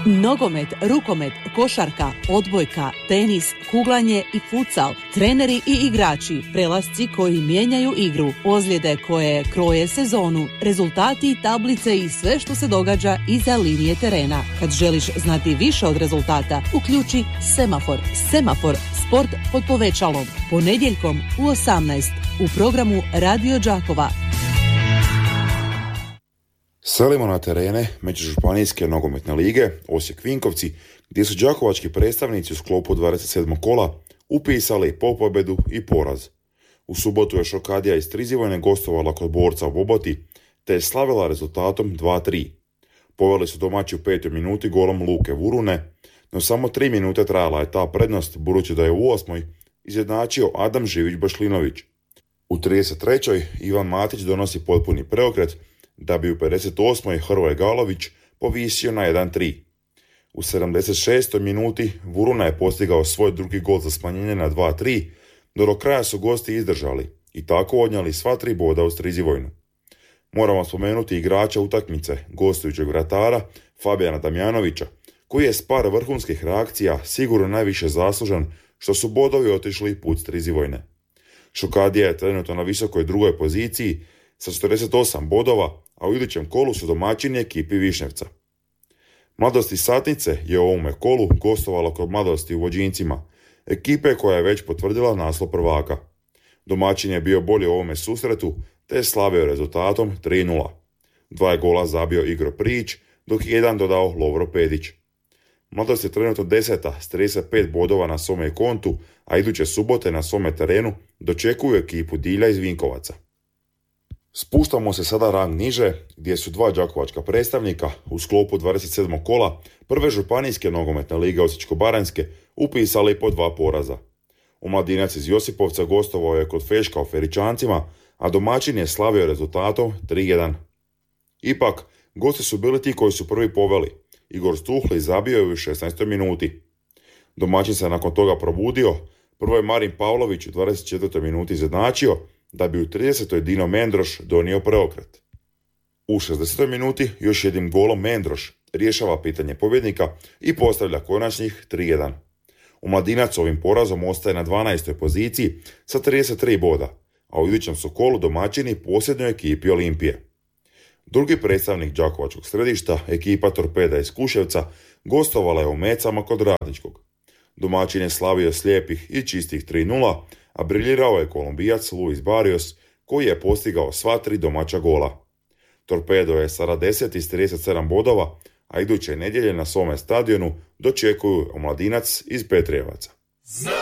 Nogomet, rukomet, košarka, odbojka, tenis, kuglanje i futsal, treneri i igrači, prelasci koji mijenjaju igru, ozljede koje kroje sezonu, rezultati i tablice i sve što se događa iza linije terena. Kad želiš znati više od rezultata, uključi Semafor. Semafor, sport pod povećalom. Ponedjeljkom u 18 u programu Radio Đakova. Selimo na terene Međužupanijske nogometne lige Osijek-Vinkovci, gdje su đakovački predstavnici u sklopu 27. kola upisali po pobjedu i poraz. U subotu je Šokadija iz Strizivojne gostovala kod Borca u Boboti, te je slavila rezultatom 2-3. Poveli su domaći u 5. minuti golom Luke Vurune, no samo 3 minute trajala je ta prednost, budući da je u 8. izjednačio Adam Živić-Bašlinović. U 33. Ivan Matić donosi potpuni preokret, da bi u 58. Hrvoje Galović povisio na 1-3. U 76. minuti Vuruna je postigao svoj drugi gol za smanjenje na 2-3, do kraja su gosti izdržali i tako odnijeli sva 3 boda u Strizivojnu. Moramo spomenuti igrača utakmice, gostujućeg vratara Fabijana Damjanovića, koji je s par vrhunskih reakcija sigurno najviše zaslužan što su bodovi otišli put Strizivojne. Šokadija je trenutno na visokoj drugoj poziciji sa 48 bodova, a u idućem kolu su domaćini ekipi Višnjevca. Mladost iz Satnice je u ovome kolu gostovala kod Mladosti u Vođincima, ekipe koja je već potvrdila naslov prvaka. Domaćin je bio bolji u ovome susretu, te je slavio rezultatom 3-0. 2 je gola zabio Igor Prijić, dok je jedan dodao Lovro Pedić. Mladost je trenutno 10. s 35 bodova na svome kontu, a iduće subote na svome terenu dočekuju ekipu Dilja iz Vinkovaca. Spuštamo se sada rang niže, gdje su 2 đakovačka predstavnika u sklopu 27. kola prve županijske nogometne lige Osječko-baranjske upisali po 2 poraza. Omladinac iz Josipovca gostovao je kod Feška u Feričancima, a domaćin je slavio rezultatom 3-1. Ipak, gosti su bili ti koji su prvi poveli. Igor Stuhli zabio je u 16. minuti. Domaćin se nakon toga probudio, prvo je Marin Pavlović u 24. minuti izjednačio, da bi u 30. Dino Mendroš donio preokret. U 60. minuti još jednim golom Mendroš rješava pitanje pobjednika i postavlja konačnih 3-1. Omladinac ovim porazom ostaje na 12. poziciji sa 33 boda, a u idućem su kolu domaćini posljednjoj ekipi Olimpije. Drugi predstavnik đakovačkog središta, ekipa Torpeda iz Kuševca, gostovala je u Mecama kod Radničkog. Domaćin je slavio slijepih i čistih 3-0, a briljirao je Kolumbijac Luis Barrios, koji je postigao sva 3 domaća gola. Torpedo je sada 10 iz 37 bodova, a iduće nedjelje na svome stadionu dočekuju Omladinac iz Petrijevaca.